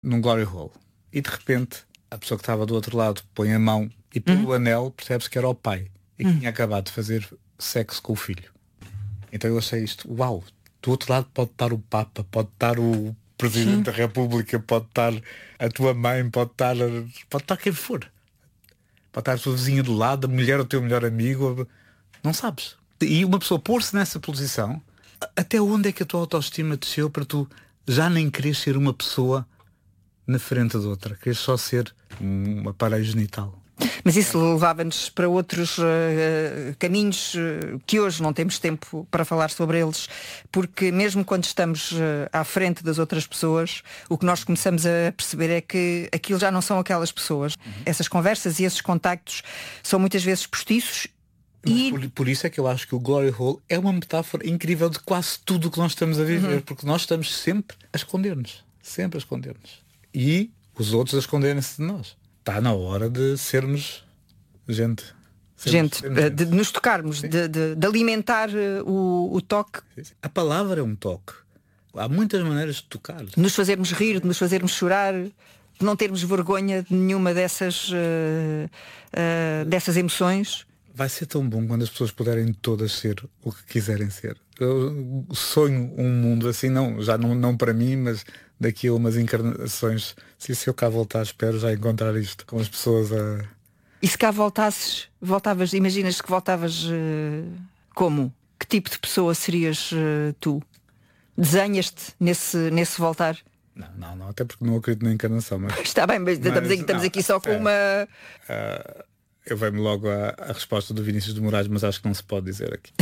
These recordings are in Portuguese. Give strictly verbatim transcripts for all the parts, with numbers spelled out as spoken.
num glory hole. E de repente, a pessoa que estava do outro lado põe a mão e pelo uhum. anel percebe-se que era o pai. E que uhum. tinha acabado de fazer sexo com o filho. Então eu achei isto, uau, do outro lado pode estar o Papa, pode estar o Presidente Sim. da República, pode estar a tua mãe, pode estar, pode estar quem for. Pode estar a tua vizinha do lado, a mulher, o teu melhor amigo, não sabes. E uma pessoa pôr-se nessa posição, até onde é que a tua autoestima desceu para tu já nem querer ser uma pessoa na frente de outra, queres só ser um aparelho genital. Mas isso levava-nos para outros uh, caminhos uh, que hoje não temos tempo para falar sobre eles, porque mesmo quando estamos uh, à frente das outras pessoas, o que nós começamos a perceber é que aquilo já não são aquelas pessoas. Uhum. Essas conversas e esses contactos são muitas vezes postiços. E... Por, por isso é que eu acho que o glory hole é uma metáfora incrível de quase tudo o que nós estamos a viver, uhum. porque nós estamos sempre a esconder-nos, sempre a esconder-nos. E os outros a esconderem-se de nós. Está na hora de sermos gente. Sermos, gente, sermos gente. De nos tocarmos, de, de, de alimentar o, o toque. A palavra é um toque. Há muitas maneiras de tocar. De nos fazermos rir, de nos fazermos chorar, de não termos vergonha de nenhuma dessas, uh, uh, dessas emoções. Vai ser tão bom quando as pessoas puderem todas ser o que quiserem ser. Eu sonho um mundo assim, não, já não, não para mim, mas daqui a umas encarnações, se, se eu cá voltar, espero já encontrar isto com as pessoas a... E se cá voltasses, voltavas, imaginas que voltavas uh, como? Que tipo de pessoa serias uh, tu? Desenhas-te nesse, nesse voltar? Não, não, não, até porque não acredito na encarnação. Mas... Está bem, mas, mas estamos, aqui, estamos não, aqui só com é, uma... Uh, eu venho logo à, à resposta do Vinícius de Moraes, mas acho que não se pode dizer aqui.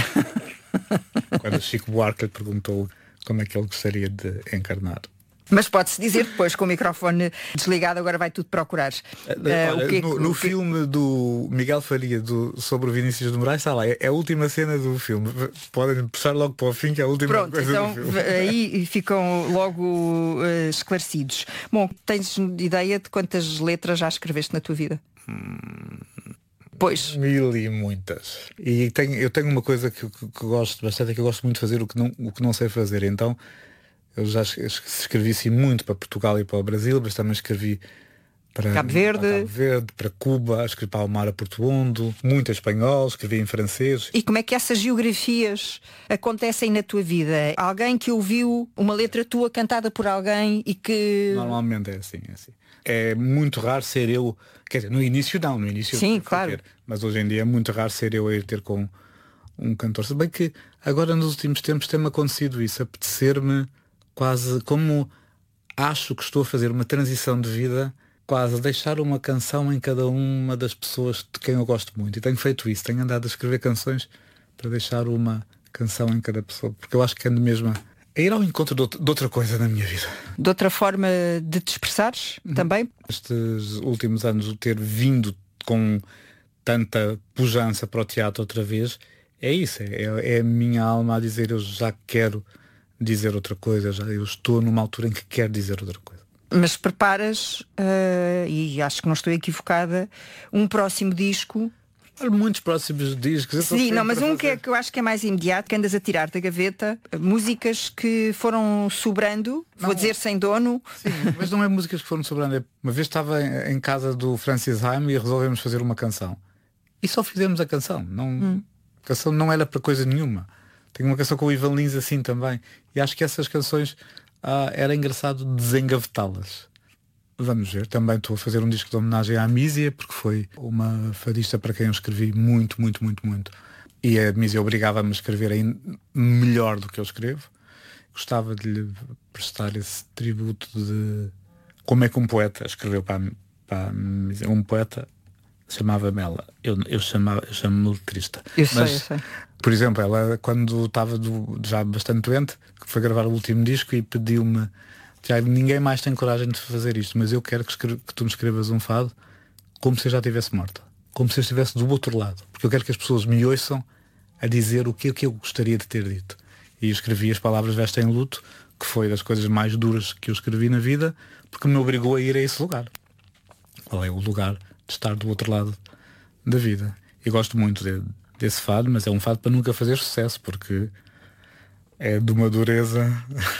Quando o Chico Buarque lhe perguntou como é que ele gostaria de encarnar. Mas pode-se dizer depois, com o microfone desligado, agora vai tudo procurar. Uh, Olha, o que, no no o que... filme do Miguel Faria do, sobre o Vinícius de Moraes, está lá, é, é a última cena do filme. Podem puxar logo para o fim, que é a última Pronto, coisa então, do filme. Aí ficam logo uh, esclarecidos. Bom, tens ideia de quantas letras já escreveste na tua vida? Hum... Pois. Mil e muitas. E tenho, eu tenho uma coisa que, que, que gosto bastante, é que eu gosto muito de fazer o que não, o que não sei fazer. Então eu já escrevi assim muito para Portugal e para o Brasil, mas também escrevi para Cabo Verde, para, Cabo Verde, para Cuba, escrevi para Almar a Portuondo, muito espanhol, escrevi em francês. E como é que essas geografias acontecem na tua vida? Alguém que ouviu uma letra tua cantada por alguém e que... Normalmente é assim, é assim. É muito raro ser eu, quer dizer, no início não, no início sim, claro. Ter, mas hoje em dia é muito raro ser eu a ir ter com um cantor. Se bem que agora nos últimos tempos tem-me acontecido isso, apetecer-me quase, como acho que estou a fazer uma transição de vida, quase deixar uma canção em cada uma das pessoas de quem eu gosto muito. E tenho feito isso, tenho andado a escrever canções para deixar uma canção em cada pessoa, porque eu acho que ando mesmo a É ir ao encontro de outra coisa na minha vida. De outra forma de te expressares uhum. também? Estes últimos anos, o ter vindo com tanta pujança para o teatro outra vez, é isso. É, é a minha alma a dizer, eu já quero dizer outra coisa, já, eu estou numa altura em que quero dizer outra coisa. Mas preparas, uh, e acho que não estou equivocada, um próximo disco... Muitos próximos discos. Sim, não, mas um que, é, que eu acho que é mais imediato, que andas a tirar da gaveta, músicas que foram sobrando, não, vou dizer sem dono. Sim, mas não é músicas que foram sobrando. Uma vez estava em casa do Francis Haim e resolvemos fazer uma canção. E só fizemos a canção. Não, hum. A canção não era para coisa nenhuma. Tenho uma canção com o Ivan Lins assim também. E acho que essas canções ah, era engraçado desengavetá-las. Vamos ver, também estou a fazer um disco de homenagem à Mísia, porque foi uma fadista para quem eu escrevi muito, muito, muito, muito. E a Mísia obrigava-me a escrever ainda melhor do que eu escrevo. Gostava de lhe prestar esse tributo de como é que um poeta escreveu para a, para a Mísia. Um poeta chamava-me ela, eu, eu, chamava, eu chamo-me letrista. Eu sei, Mas, eu sei. Por exemplo, ela quando estava do, já bastante doente, foi gravar o último disco e pediu-me: Tiago, ninguém mais tem coragem de fazer isto, mas eu quero que, escreva, que tu me escrevas um fado como se eu já estivesse morta, como se eu estivesse do outro lado, porque eu quero que as pessoas me ouçam a dizer o que, o que eu gostaria de ter dito. E eu escrevi as palavras Vestem Luto, que foi das coisas mais duras que eu escrevi na vida, porque me obrigou a ir a esse lugar. Qual é o lugar de estar do outro lado da vida? Eu gosto muito de, desse fado, mas é um fado para nunca fazer sucesso, porque é de uma dureza...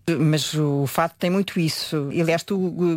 Mas o fado tem muito isso. E, aliás, tu